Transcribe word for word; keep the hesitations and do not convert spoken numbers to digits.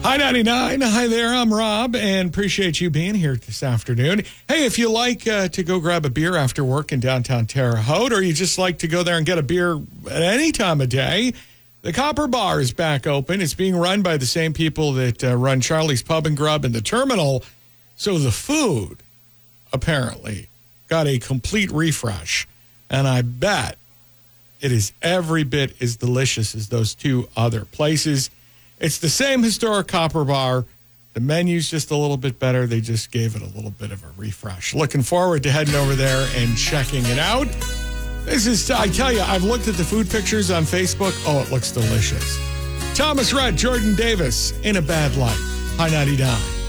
Hi, ninety-nine. Hi there. I'm Rob, and appreciate you being here this afternoon. Hey, if you like uh, to go grab a beer after work in downtown Terre Haute, or you just like to go there and get a beer at any time of day, the Copper Bar is back open. It's being run by the same people that uh, run Charlie's Pub and Grub in the terminal. So the food, apparently, got a complete refresh. And I bet it is every bit as delicious as those two other places. It's the same historic Copper Bar. The menu's just a little bit better. They just gave it a little bit of a refresh. Looking forward to heading over there and checking it out. This is, I tell you, I've looked at the food pictures on Facebook. Oh, it looks delicious. Thomas Rhett, Jordan Davis, In a Bad Light. High ninety-nine.